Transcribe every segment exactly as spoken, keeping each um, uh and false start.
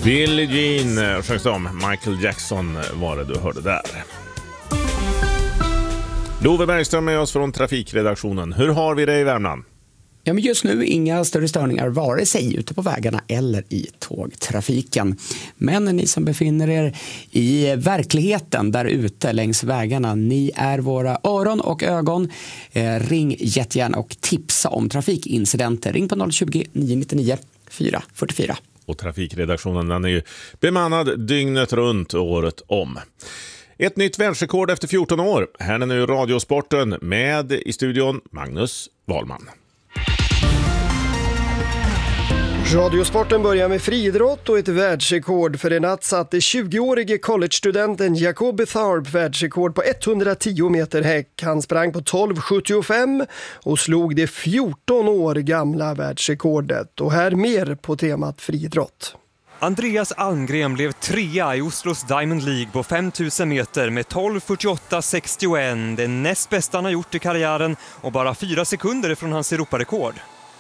Billie Jean sjöngs om. Michael Jackson var det du hörde där. Love Bergström med oss från trafikredaktionen. Hur har vi det i Värmland? Ja, men just nu inga större störningar vare sig ute på vägarna eller i tågtrafiken. Men ni som befinner er i verkligheten där ute längs vägarna, ni är våra öron och ögon. Eh, ring jättegärna och tipsa om trafikincidenter. Ring på noll tjugo, nio nio nio, fyra fyra fyra. Och trafikredaktionen den är ju bemannad dygnet runt året om. Ett nytt världsrekord efter fjorton år. Här är nu Radiosporten med i studion Magnus Wahlman. Radiosporten börjar med friidrott och ett världsrekord. För en natt satte tjugoårige college-studenten Jacoby Tharp världsrekord på etthundratio meter häck. Han sprang på tolv sjuttiofem och slog det fjorton år gamla världsrekordet. Och här mer på temat friidrott. Andreas Almgren blev trea i Oslos Diamond League på femtusen meter med tolv fyrtioåtta sextioett. Det näst bästa han har gjort i karriären och bara fyra sekunder från hans Europarekord.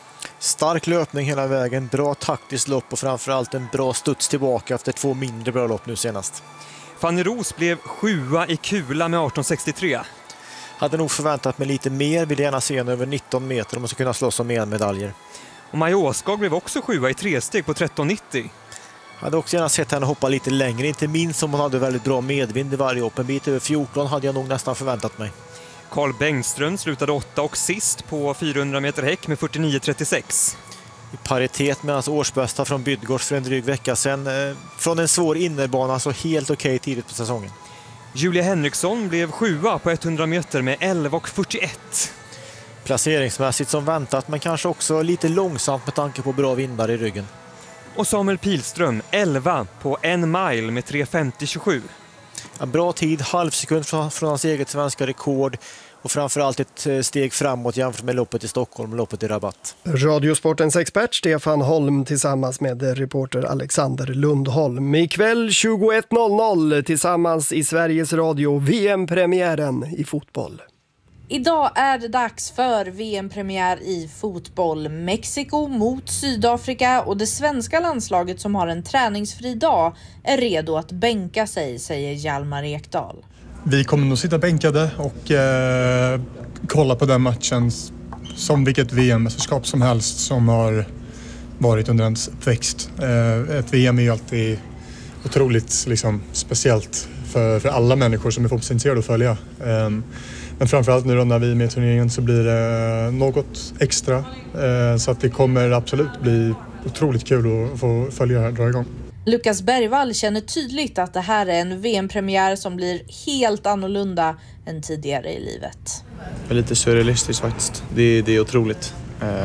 Stark löpning hela vägen, bra taktiskt lopp och framförallt en bra studs tillbaka efter två mindre bra lopp nu senast. Fanny Ros blev sjua i kula med arton sextiotre. Hade nog förväntat mig lite mer, vill gärna se en över nitton meter om man ska kunna slåss om en medaljer. Och Maja Åskag blev också sjua i tre steg på tretton nittio. Hade också gärna sett henne hoppa lite längre, inte minst om hon hade väldigt bra medvind i varje hopp. En bit över fjorton hade jag nog nästan förväntat mig. Carl Bengström slutade åtta och sist på fyrahundra meter häck med fyrtionio trettiosex. I paritet med hans årsbästa från Bydgårds för en dryg vecka sedan. Eh, från en svår innerbana så helt okej tidigt på säsongen. Julia Henriksson blev sjua på etthundra meter med elva och fyrtioett. Placeringsmässigt som väntat men kanske också lite långsamt med tanke på bra vindar i ryggen. Och Samuel Pilström elva på en mile med tre femtio tjugosju. En bra tid, halvsekund från, från hans eget svenska rekord och framförallt ett steg framåt jämfört med loppet i Stockholm och loppet i Rabatt. Radiosportens expert Stefan Holm tillsammans med reporter Alexander Lundholm. Ikväll tjugoett noll noll tillsammans i Sveriges Radio V M-premiären i fotboll. Idag är det dags för V M-premiär i fotboll. Mexiko mot Sydafrika och det svenska landslaget som har en träningsfri dag är redo att bänka sig, säger Hjalmar Ekdal. Vi kommer nog sitta bänkade och eh, kolla på den matchen som vilket V M-mästerskap som helst som har varit under ens uppväxt. Eh, ett V M är ju alltid otroligt liksom, speciellt för, för alla människor som är fotbollsintresserade att följa. Eh, Men framförallt nu då när vi är med i turneringen så blir det något extra. Så att det kommer absolut bli otroligt kul att få följa det här, dra igång. Lukas Bergvall känner tydligt att det här är en V M-premiär som blir helt annorlunda än tidigare i livet. Det är lite surrealistiskt faktiskt. Det, det är otroligt.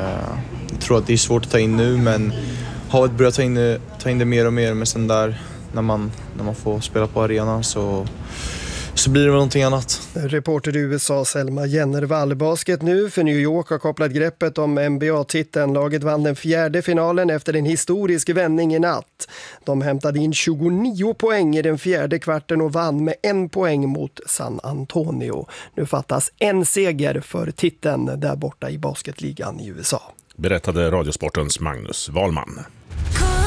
Jag tror att det är svårt att ta in nu men har börjat ta in det, ta in det mer och mer. Men sen där när man, när man får spela på arenan så... så blir det någonting annat. Reporter i U S A Selma Jennervall. Basket nu för New York har kopplat greppet om N B A-titeln. Laget vann den fjärde finalen efter en historisk vändning i natt. De hämtade in tjugonio poäng i den fjärde kvarten och vann med en poäng mot San Antonio. Nu fattas en seger för titeln där borta i basketligan i U S A. Berättade Radiosportens Magnus Wahlman.